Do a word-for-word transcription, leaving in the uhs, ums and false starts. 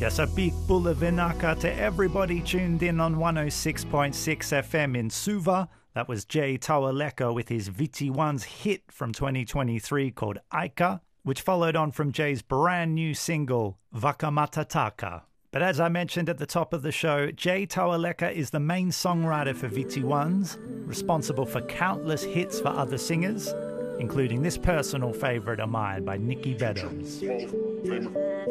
Yes, a big bula vinaka to everybody tuned in on one oh six point six F M in Suva. That was Jay Tawaleka with his Viti One's hit from twenty twenty-three called Aika, which followed on from Jay's brand new single, Vakamatataka. But as I mentioned at the top of the show, Jay Tawaleka is the main songwriter for Viti One's, responsible for countless hits for other singers, including this personal favourite of mine by Nikki Beddams.